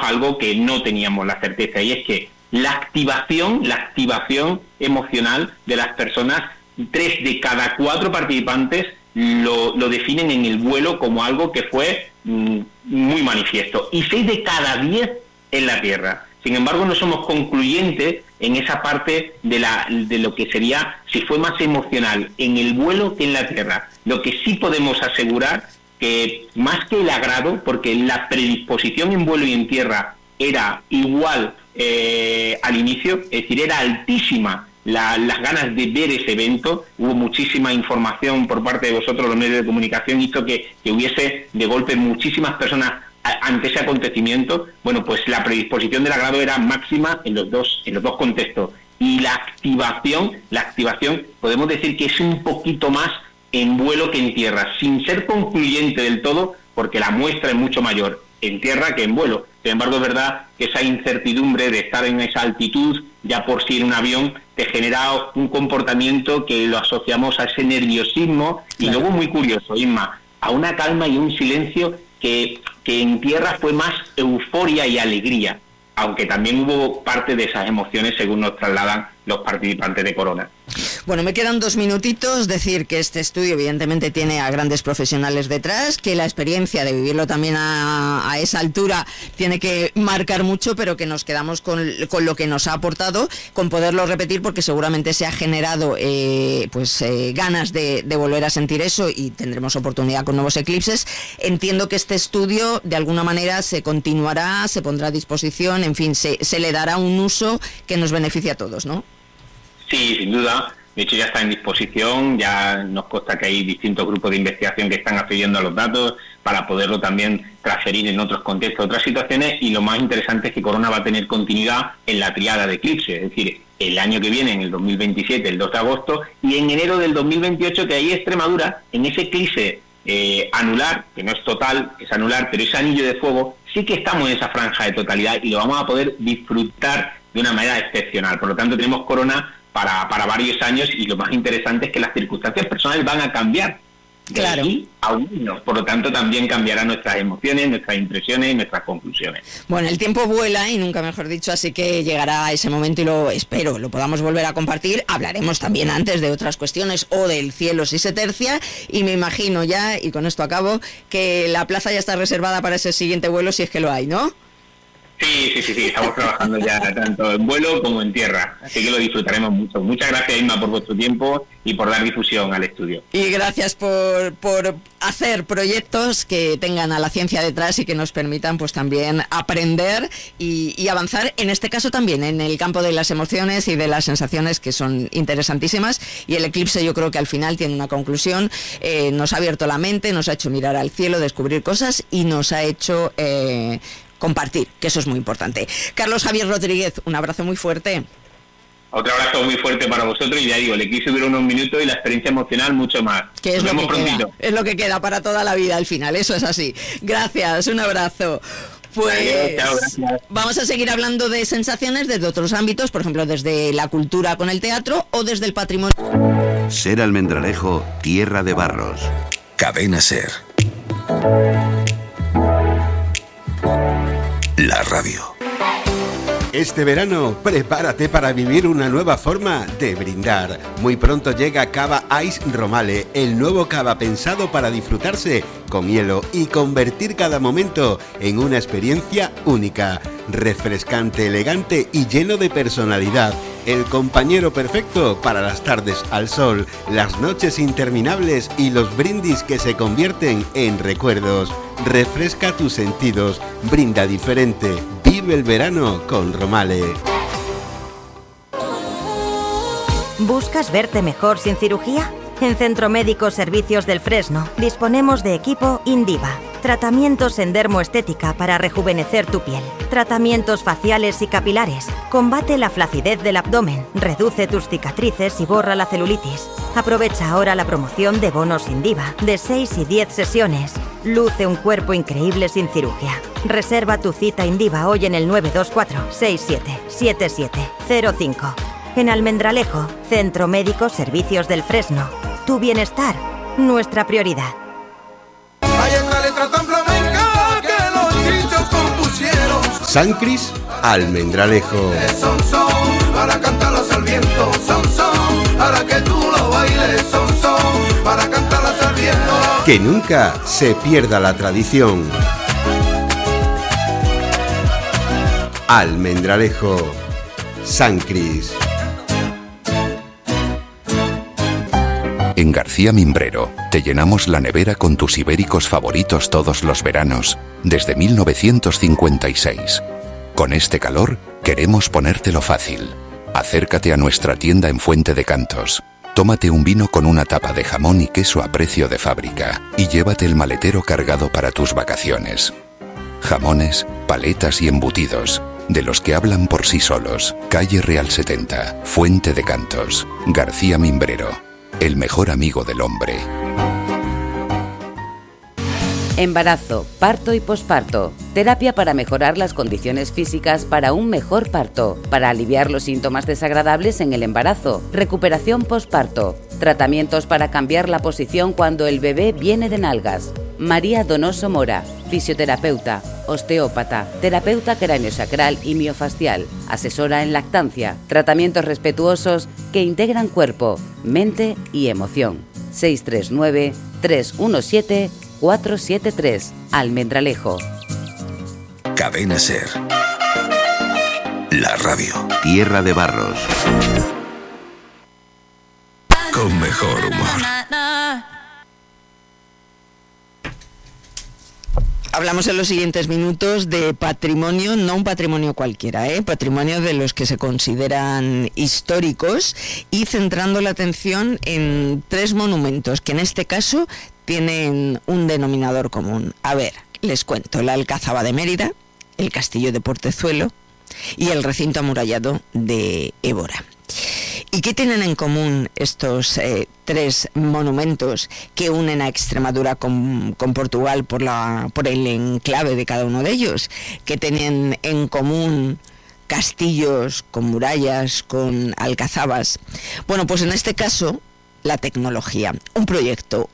algo que no teníamos la certeza, y es que la activación emocional de las personas, 3 de cada 4 participantes lo definen en el vuelo como algo que fue muy manifiesto, y 6 de cada 10 en la tierra. Sin embargo, no somos concluyentes en esa parte de lo que sería si fue más emocional en el vuelo que en la tierra. Lo que sí podemos asegurar que más que el agrado, porque la predisposición en vuelo y en tierra era igual al inicio, es decir, era altísima las ganas de ver ese evento, hubo muchísima información por parte de vosotros, los medios de comunicación, hizo que hubiese de golpe muchísimas personas ante ese acontecimiento. Bueno, pues la predisposición del agrado era máxima en los dos contextos, y la activación podemos decir que es un poquito más en vuelo que en tierra, sin ser concluyente del todo, porque la muestra es mucho mayor en tierra que en vuelo. Sin embargo, es verdad que esa incertidumbre de estar en esa altitud, ya por sí en un avión, te genera un comportamiento que lo asociamos a ese nerviosismo, y luego muy curioso, Inma, a una calma y un silencio que en tierra fue más euforia y alegría, aunque también hubo parte de esas emociones según nos trasladan los participantes de Corona. Bueno, me quedan 2 minutitos. Decir que este estudio evidentemente tiene a grandes profesionales detrás, que la experiencia de vivirlo también a esa altura tiene que marcar mucho, pero que nos quedamos con lo que nos ha aportado, con poderlo repetir, porque seguramente se ha generado ganas de volver a sentir eso, y tendremos oportunidad con nuevos eclipses. Entiendo que este estudio de alguna manera se continuará, se pondrá a disposición, en fin, se le dará un uso que nos beneficie a todos, ¿no? Sí, sin duda. De hecho, ya está en disposición, ya nos consta que hay distintos grupos de investigación que están accediendo a los datos para poderlo también transferir en otros contextos, otras situaciones, y lo más interesante es que Corona va a tener continuidad en la triada de eclipses, es decir, el año que viene, en el 2027, el 2 de agosto, y en enero del 2028, que ahí Extremadura, en ese eclipse anular, que no es total, es anular, pero ese anillo de fuego, sí que estamos en esa franja de totalidad y lo vamos a poder disfrutar de una manera excepcional. Por lo tanto, tenemos Corona para varios años, y lo más interesante es que las circunstancias personales van a cambiar de aquí a un año. Por lo tanto, también cambiarán nuestras emociones, nuestras impresiones y nuestras conclusiones. Bueno, el tiempo vuela, y nunca mejor dicho, así que llegará ese momento y lo podamos volver a compartir. Hablaremos también antes de otras cuestiones, o del cielo si se tercia, y me imagino ya, y con esto acabo, que la plaza ya está reservada para ese siguiente vuelo, si es que lo hay, ¿no? Sí, estamos trabajando ya tanto en vuelo como en tierra, así que lo disfrutaremos mucho. Muchas gracias, Inma, por vuestro tiempo y por dar difusión al estudio. Y gracias por hacer proyectos que tengan a la ciencia detrás y que nos permitan pues también aprender y avanzar, en este caso también en el campo de las emociones y de las sensaciones, que son interesantísimas. Y el eclipse, yo creo que al final tiene una conclusión, nos ha abierto la mente, nos ha hecho mirar al cielo, descubrir cosas, y nos ha hecho compartir, que eso es muy importante. Carlos Javier Rodríguez, un abrazo muy fuerte. Otro abrazo muy fuerte para vosotros, y ya digo, el eclipse dura unos minutos y la experiencia emocional mucho más. Que es lo que queda para toda la vida al final, eso es así. Gracias, un abrazo. Pues vamos a seguir hablando de sensaciones desde otros ámbitos, por ejemplo, desde la cultura con el teatro o desde el patrimonio. Ser Almendralejo, tierra de barros. Cadena Ser. La radio. Este verano, prepárate para vivir una nueva forma de brindar. Muy pronto llega Cava Ice Romale, el nuevo cava pensado para disfrutarse con hielo y convertir cada momento en una experiencia única. Refrescante, elegante y lleno de personalidad. El compañero perfecto para las tardes al sol, las noches interminables y los brindis que se convierten en recuerdos. Refresca tus sentidos, brinda diferente, vive el verano con Romale. ¿Buscas verte mejor sin cirugía? En Centro Médico Servicios del Fresno disponemos de equipo Indiva. Tratamientos en dermoestética para rejuvenecer tu piel. Tratamientos faciales y capilares. Combate la flacidez del abdomen. Reduce tus cicatrices y borra la celulitis. Aprovecha ahora la promoción de bonos Indiva de 6 y 10 sesiones. Luce un cuerpo increíble sin cirugía. Reserva tu cita Indiva hoy en el 924 67 7705. En Almendralejo, Centro Médico Servicios del Fresno. Tu bienestar, nuestra prioridad. Hay una letra tan flamenca que los chichos compusieron. San Cris Almendralejo. Son, para cantarlas al viento, son, para que tú lo bailes, son, para cantarlas al viento. Que nunca se pierda la tradición. Almendralejo, San Cris. En García Mimbrero te llenamos la nevera con tus ibéricos favoritos todos los veranos, desde 1956. Con este calor, queremos ponértelo fácil. Acércate a nuestra tienda en Fuente de Cantos. Tómate un vino con una tapa de jamón y queso a precio de fábrica y llévate el maletero cargado para tus vacaciones. Jamones, paletas y embutidos, de los que hablan por sí solos. Calle Real 70, Fuente de Cantos, García Mimbrero. El mejor amigo del hombre. Embarazo, parto y posparto. Terapia para mejorar las condiciones físicas para un mejor parto. Para aliviar los síntomas desagradables en el embarazo. Recuperación posparto. Tratamientos para cambiar la posición cuando el bebé viene de nalgas. María Donoso Mora, fisioterapeuta, osteópata, terapeuta craneosacral y miofascial, asesora en lactancia, tratamientos respetuosos que integran cuerpo, mente y emoción. 639-317-473, Almendralejo. Cadena Ser. La radio. Tierra de Barros. Con mejor humor. Hablamos en los siguientes minutos de patrimonio, no un patrimonio cualquiera, patrimonio de los que se consideran históricos, y centrando la atención en 3 monumentos que en este caso tienen un denominador común. A ver, les cuento: la Alcazaba de Mérida, el Castillo de Portezuelo y el recinto amurallado de Évora. ¿Y qué tienen en común estos 3 monumentos que unen a Extremadura con Portugal por el enclave de cada uno de ellos? ¿Qué tienen en común castillos con murallas, con alcazabas? Bueno, pues en este caso, la tecnología. Un proyecto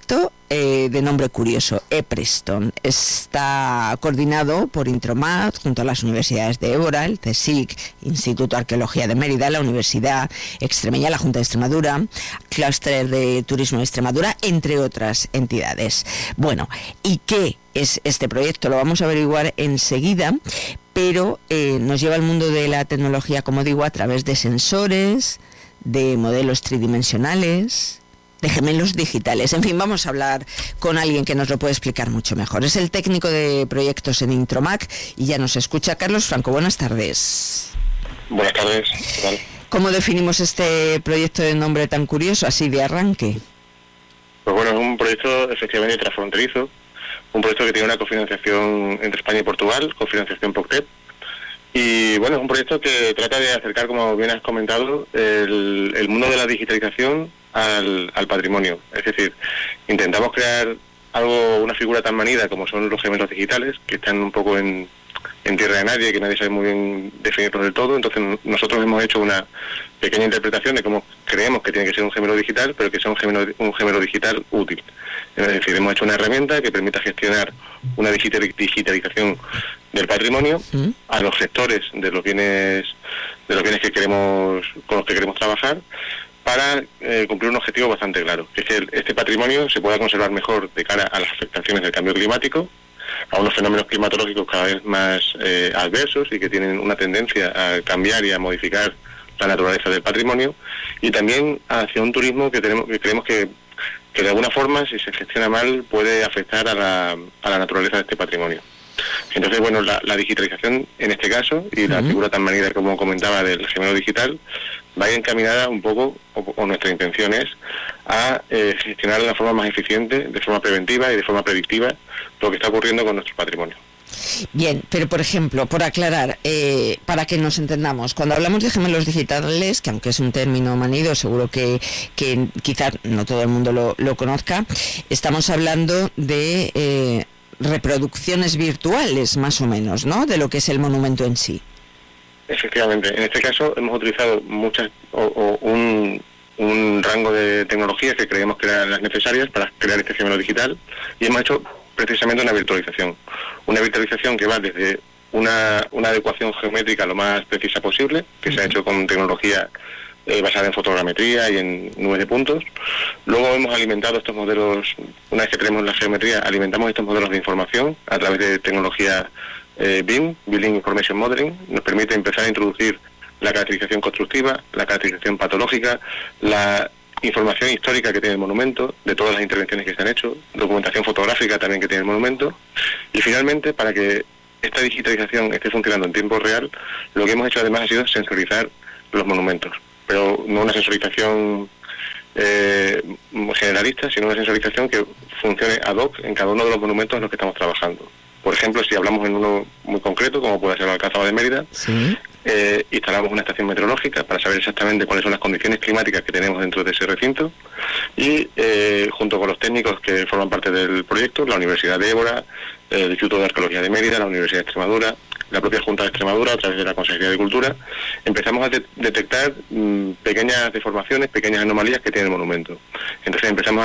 de nombre curioso, ePreston. Está coordinado por Intromat junto a las universidades de Évora, el CSIC, Instituto de Arqueología de Mérida, la Universidad Extremeña, la Junta de Extremadura, Clúster de Turismo de Extremadura, entre otras entidades. Bueno, ¿y qué es este proyecto? Lo vamos a averiguar enseguida, pero nos lleva al mundo de la tecnología, como digo, a través de sensores, de modelos tridimensionales, de gemelos digitales. En fin, vamos a hablar con alguien que nos lo puede explicar mucho mejor. Es el técnico de proyectos en Intromac y ya nos escucha. Carlos Franco, buenas tardes. Buenas tardes, ¿qué tal? ¿Cómo definimos este proyecto de nombre tan curioso, así de arranque? Pues bueno, es un proyecto efectivamente transfronterizo, un proyecto que tiene una cofinanciación entre España y Portugal, cofinanciación POCTEP. Y bueno, es un proyecto que trata de acercar, como bien has comentado, el mundo de la digitalización al patrimonio. Es decir, intentamos crear una figura tan manida como son los gemelos digitales, que están un poco en tierra de nadie, que nadie sabe muy bien definirlos del todo. Entonces nosotros hemos hecho una pequeña interpretación de cómo creemos que tiene que ser un gemelo digital, pero que sea un gemelo digital útil. Es decir, hemos hecho una herramienta que permita gestionar una digitalización del patrimonio a los sectores de los bienes que queremos, con los que queremos trabajar, para cumplir un objetivo bastante claro, que es que este patrimonio se pueda conservar mejor de cara a las afectaciones del cambio climático, a unos fenómenos climatológicos cada vez más adversos y que tienen una tendencia a cambiar y a modificar la naturaleza del patrimonio, y también hacia un turismo que creemos que de alguna forma, si se gestiona mal, puede afectar a la naturaleza de este patrimonio. Entonces, bueno, la digitalización en este caso, y la figura tan manida como comentaba del gemelo digital, va encaminada un poco, o nuestra intención es, a gestionar de una forma más eficiente, de forma preventiva y de forma predictiva lo que está ocurriendo con nuestro patrimonio. Bien, pero por ejemplo, por aclarar, para que nos entendamos, cuando hablamos de gemelos digitales, que aunque es un término manido, seguro que quizás no todo el mundo lo conozca, estamos hablando de reproducciones virtuales, más o menos, ¿no?, de lo que es el monumento en sí. Efectivamente, en este caso hemos utilizado un rango de tecnologías que creemos que eran las necesarias para crear este gemelo digital, y hemos hecho precisamente una virtualización que va desde una adecuación geométrica lo más precisa posible, que se ha hecho con tecnología basada en fotogrametría y en nubes de puntos. Luego hemos alimentado estos modelos, una vez que tenemos la geometría, alimentamos estos modelos de información a través de tecnología BIM, Building Information Modeling. Nos permite empezar a introducir la caracterización constructiva, la caracterización patológica, la información histórica que tiene el monumento, de todas las intervenciones que se han hecho, documentación fotográfica también que tiene el monumento, y finalmente, para que esta digitalización esté funcionando en tiempo real, lo que hemos hecho además ha sido sensorizar los monumentos, pero no una sensorización generalista, sino una sensorización que funcione ad hoc en cada uno de los monumentos en los que estamos trabajando. Por ejemplo, si hablamos en uno muy concreto, como puede ser el Alcázar de Mérida, ¿sí? Instalamos una estación meteorológica para saber exactamente cuáles son las condiciones climáticas que tenemos dentro de ese recinto, y junto con los técnicos que forman parte del proyecto, la Universidad de Évora, el Instituto de Arqueología de Mérida, la Universidad de Extremadura, la propia Junta de Extremadura, a través de la Consejería de Cultura, empezamos a detectar pequeñas deformaciones, pequeñas anomalías que tiene el monumento. Entonces empezamos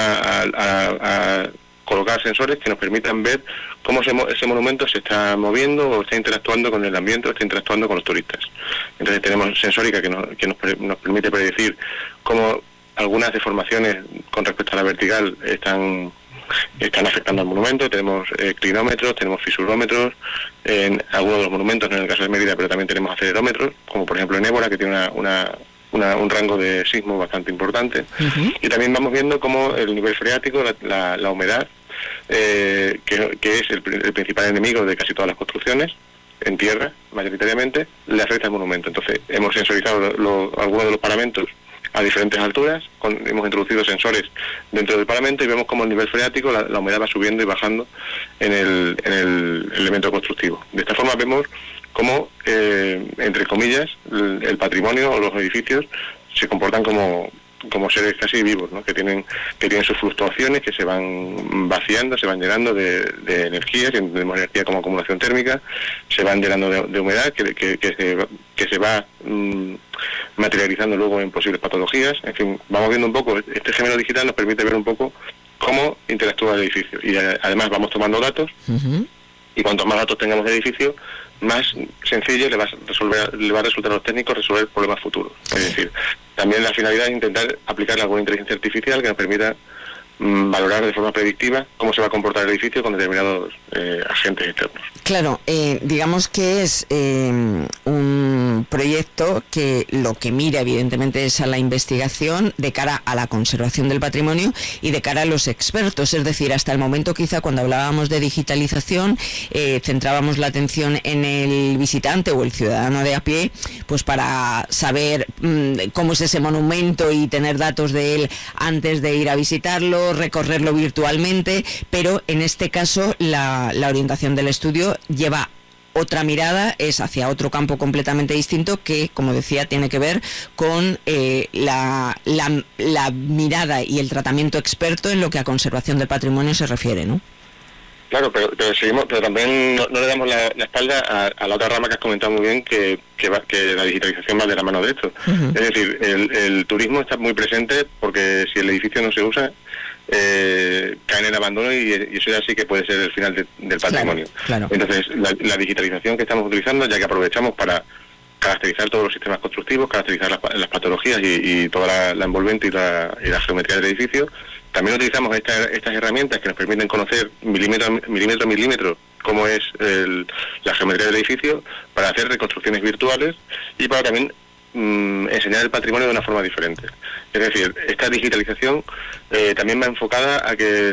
a colocar sensores que nos permitan ver cómo ese monumento se está moviendo o está interactuando con el ambiente o está interactuando con los turistas. Entonces tenemos sensórica que nos permite predecir cómo algunas deformaciones con respecto a la vertical están afectando al monumento. Tenemos clinómetros, tenemos fisurómetros en algunos de los monumentos, no en el caso de Mérida, pero también tenemos acelerómetros, como por ejemplo en Évora, que tiene un rango de sismo bastante importante. Y también vamos viendo cómo el nivel freático, la humedad, que es el principal enemigo de casi todas las construcciones, en tierra mayoritariamente, le afecta al monumento. Entonces hemos sensorizado algunos de los paramentos a diferentes alturas, hemos introducido sensores dentro del paramento y vemos cómo el nivel freático, la humedad va subiendo y bajando en el elemento constructivo. De esta forma vemos cómo, entre comillas, el patrimonio o los edificios se comportan como seres casi vivos, ¿no? que tienen sus fluctuaciones, que se van vaciando, se van llenando de energía, que tenemos energía como acumulación térmica, se van llenando de humedad, que se va materializando luego en posibles patologías. En fin, vamos viendo un poco, este gemelo digital nos permite ver un poco cómo interactúa el edificio, y además vamos tomando datos, y cuantos más datos tengamos del edificio, más sencillo le va a resultar a los técnicos resolver problemas futuros. Es decir, también la finalidad es intentar aplicar alguna inteligencia artificial que nos permita valorar de forma predictiva cómo se va a comportar el edificio con determinados agentes externos. Claro, digamos que es un proyecto que lo que mira evidentemente es a la investigación de cara a la conservación del patrimonio y de cara a los expertos, es decir, hasta el momento quizá cuando hablábamos de digitalización centrábamos la atención en el visitante o el ciudadano de a pie, pues para saber cómo es ese monumento y tener datos de él antes de ir a visitarlo, recorrerlo virtualmente, pero en este caso la orientación del estudio lleva otra mirada, es hacia otro campo completamente distinto que, como decía, tiene que ver con la mirada y el tratamiento experto en lo que a conservación del patrimonio se refiere, ¿no? Claro, pero también no le damos la espalda a la otra rama que has comentado muy bien, que la digitalización va de la mano de esto. Es decir, el turismo está muy presente porque si el edificio no se usa, cae en el abandono y eso ya sí que puede ser el final del patrimonio. Claro. Entonces, la digitalización que estamos utilizando, ya que aprovechamos para caracterizar todos los sistemas constructivos, caracterizar las patologías y toda la envolvente y la geometría del edificio, también utilizamos estas herramientas que nos permiten conocer milímetro a milímetro cómo es la geometría del edificio, para hacer reconstrucciones virtuales y para también enseñar el patrimonio de una forma diferente. Es decir, esta digitalización también va enfocada a que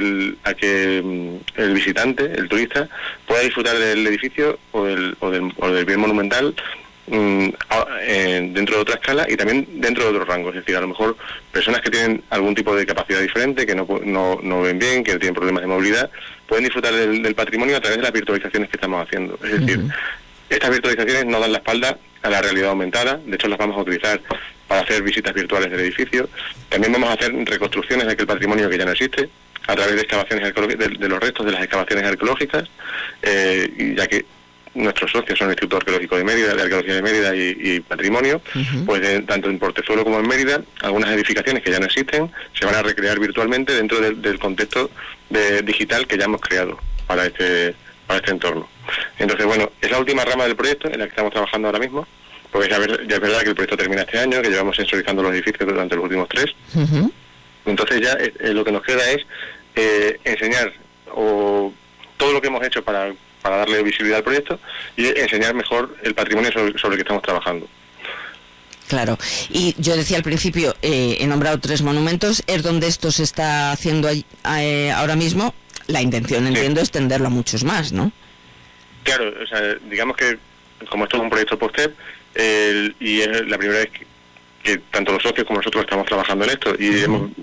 el visitante, el turista, pueda disfrutar del edificio o del bien monumental dentro de otra escala y también dentro de otros rangos. Es decir, a lo mejor personas que tienen algún tipo de capacidad diferente, que no ven bien, que tienen problemas de movilidad, pueden disfrutar del patrimonio a través de las virtualizaciones que estamos haciendo. Es decir, estas virtualizaciones no dan la espalda a la realidad aumentada, de hecho las vamos a utilizar para hacer visitas virtuales del edificio. También vamos a hacer reconstrucciones de aquel patrimonio que ya no existe, a través de excavaciones arqueológicas, de los restos de las excavaciones arqueológicas, ya que nuestros socios son el Instituto Arqueológico de Mérida, de Arqueología de Mérida y Patrimonio, pues tanto en Portezuelo como en Mérida, algunas edificaciones que ya no existen se van a recrear virtualmente dentro del contexto digital que ya hemos creado para entorno. Entonces, bueno, es la última rama del proyecto en la que estamos trabajando ahora mismo, porque ya es verdad que el proyecto termina este año, que llevamos sensorizando los edificios durante los últimos 3. Uh-huh. Entonces ya lo que nos queda es enseñar todo lo que hemos hecho para darle visibilidad al proyecto y enseñar mejor el patrimonio sobre el que estamos trabajando. Claro, y yo decía al principio, he nombrado 3 monumentos, es donde esto se está haciendo ahora mismo. La intención, entiendo, es extenderlo a muchos más, ¿no? Claro, o sea, digamos que como esto es un proyecto POSTEP, y es la primera vez que tanto los socios como nosotros estamos trabajando en esto, y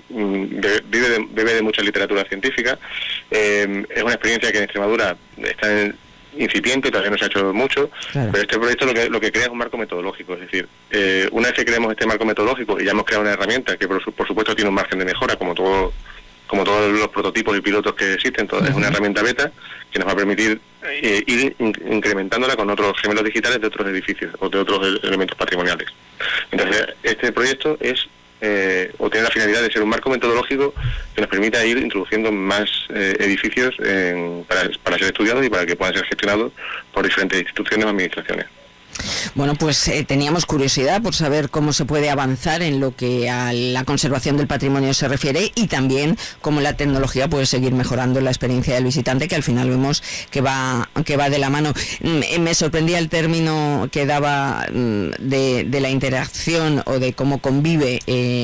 bebe de mucha literatura científica, es una experiencia que en Extremadura está incipiente, todavía no se ha hecho mucho, claro. Pero este proyecto lo que crea es un marco metodológico, es decir, una vez que creemos este marco metodológico y ya hemos creado una herramienta que por supuesto tiene un margen de mejora, como todos los prototipos y pilotos que existen, es una herramienta beta que nos va a permitir ir incrementándola con otros gemelos digitales de otros edificios o de otros elementos patrimoniales. Entonces, este proyecto tiene la finalidad de ser un marco metodológico que nos permita ir introduciendo más edificios para ser estudiados y para que puedan ser gestionados por diferentes instituciones o administraciones. Bueno, pues teníamos curiosidad por saber cómo se puede avanzar en lo que a la conservación del patrimonio se refiere y también cómo la tecnología puede seguir mejorando la experiencia del visitante, que al final vemos que va de la mano. Me sorprendía el término que daba de la interacción o de cómo convive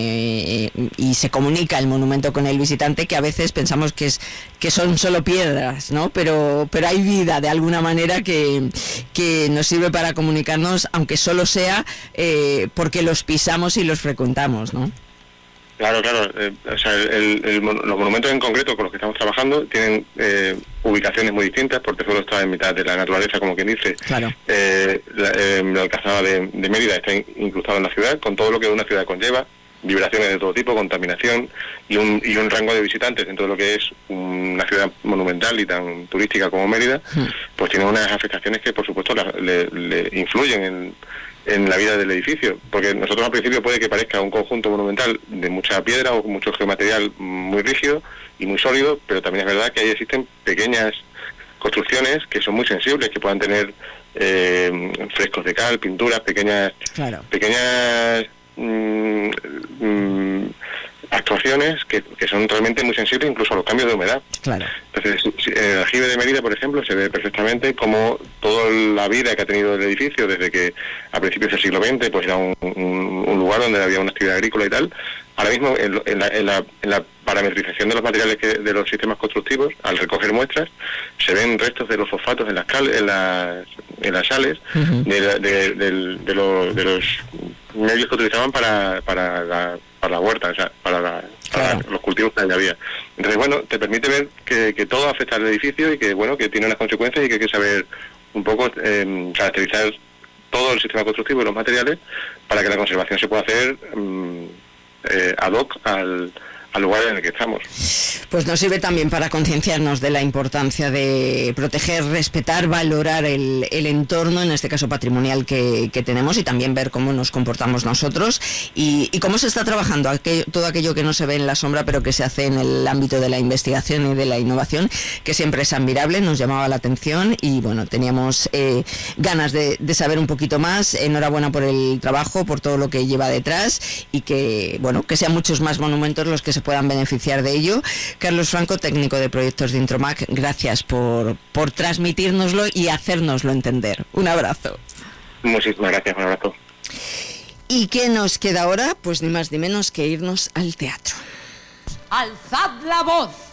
y se comunica el monumento con el visitante, que a veces pensamos que son solo piedras, ¿no? Pero hay vida de alguna manera que nos sirve para comunicarnos, aunque solo sea porque los pisamos y los frecuentamos, ¿no? Claro. O sea, los monumentos en concreto con los que estamos trabajando tienen ubicaciones muy distintas, porque Tezuelo está en mitad de la naturaleza, como quien dice. Claro. La Alcazaba de Mérida está incrustado en la ciudad, con todo lo que una ciudad conlleva, vibraciones de todo tipo, contaminación y un rango de visitantes en todo lo que es una ciudad monumental y tan turística como Mérida, pues tiene unas afectaciones que por supuesto le influyen en la vida del edificio, porque nosotros al principio puede que parezca un conjunto monumental de mucha piedra o mucho geomaterial muy rígido y muy sólido, pero también es verdad que ahí existen pequeñas construcciones que son muy sensibles, que puedan tener frescos de cal, pinturas, pequeñas actuaciones que son realmente muy sensibles incluso a los cambios de humedad. Claro. Entonces, en el aljibe de Mérida, por ejemplo, se ve perfectamente cómo toda la vida que ha tenido el edificio desde que a principios del siglo XX pues era un lugar donde había una actividad agrícola y tal. Ahora mismo en la parametrización de los materiales de los sistemas constructivos, al recoger muestras, se ven restos de los fosfatos en las sales, de los medios que utilizaban para la huerta, o sea, para los cultivos que había. Entonces, bueno, te permite ver que todo afecta al edificio y que tiene unas consecuencias y que hay que saber un poco caracterizar todo el sistema constructivo y los materiales para que la conservación se pueda hacer ad hoc al lugar en el que estamos. Pues nos sirve también para concienciarnos de la importancia de proteger, respetar, valorar el entorno, en este caso patrimonial que tenemos, y también ver cómo nos comportamos nosotros y cómo se está trabajando todo aquello que no se ve en la sombra, pero que se hace en el ámbito de la investigación y de la innovación, que siempre es admirable, nos llamaba la atención y bueno, teníamos ganas de saber un poquito más. Enhorabuena por el trabajo, por todo lo que lleva detrás y que sean muchos más monumentos los que se puedan beneficiar de ello. Carlos Franco, técnico de proyectos de Intromac, gracias por transmitírnoslo y hacérnoslo entender. Un abrazo. Muchísimas gracias, un abrazo. ¿Y qué nos queda ahora? Pues ni más ni menos que irnos al teatro. ¡Alzad la voz!